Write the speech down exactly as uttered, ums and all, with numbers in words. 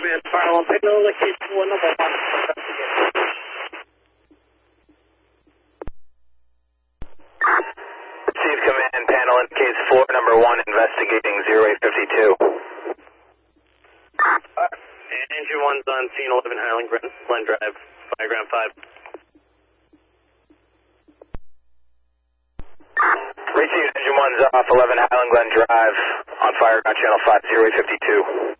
Command, fire alarm, signal location one, number one, investigate. Receive command, panel indicates four, number one, investigating zero eight fifty-two. Uh, engine one's on scene, eleven Highland Glen Drive, Fireground five. Received, engine one's off, eleven Highland Glen Drive, on Fireground channel five, zero eight fifty-two.